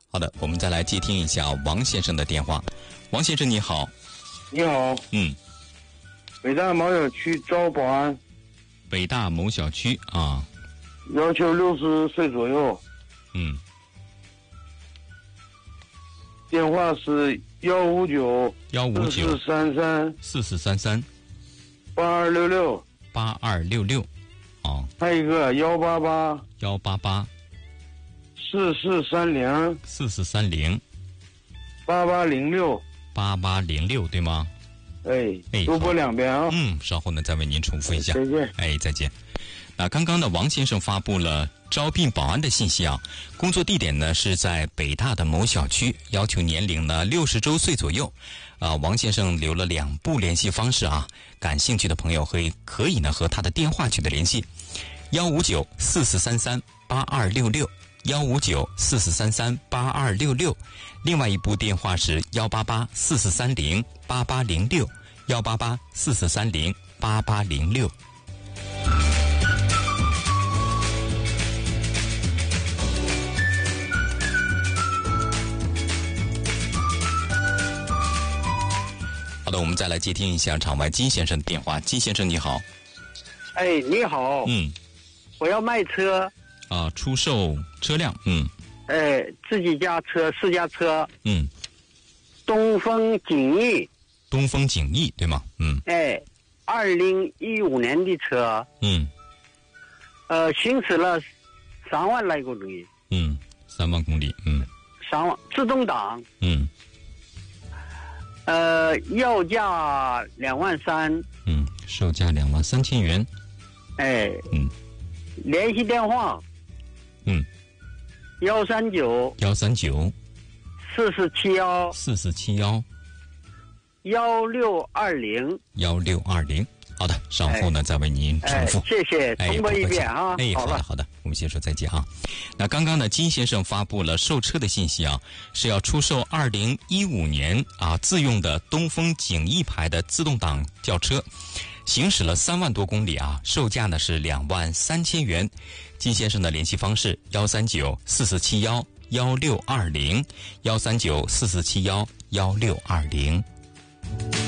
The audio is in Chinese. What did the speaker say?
好的，我们再来接听一下王先生的电话。王先生你好。 你好。北大某小区招保安。 北大某小区啊。 要求60岁左右。电话是159 4433 8266。 哦。 还有一个188 4430 8806，对吗？ 多播2遍啊。 稍后呢再为您重复一下。 再见。 再见。那刚刚的王先生发布了招聘保安的信息啊，工作地点呢是在北大的某小区，要求年龄呢60周岁左右。王先生留了2部联系方式啊，感兴趣的朋友可以呢和他的电话取得联系，159 4433 8266 159 4433 8266，另外一部电话是188 4430 8806 188 4430 8806。好的，我们再来接听一下场外金先生的电话。金先生你好。 你好。我要卖车。 出售车辆。 自己家车，4家车。东风景逸。 东风景逸对吗 ？2015年的车。行驶了3万来公里。 3万公里。 3万，自动挡。要价2万3。 售价2万3千元。 联系电话。139 4471 1620。好的，稍后呢再为您重复。 谢谢，重播一遍啊。 好的，我们先说再见啊。那刚刚呢，金先生发布了售车的信息啊，是要出售2015年自用的东风景逸牌的自动挡轿车，行驶了3万多公里啊，售价呢是2万3千元。金先生的联系方式139 4471 1620 139 4471 1620。